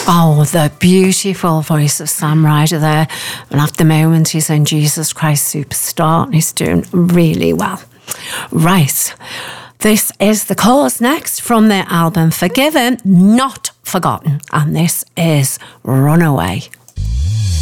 Oh, the beautiful voice of Sam Ryder there. And at the moment, he's in Jesus Christ Superstar, and he's doing really well. Right. This is The Cause next from their album Forgiven, Not Forgotten. And this is Runaway.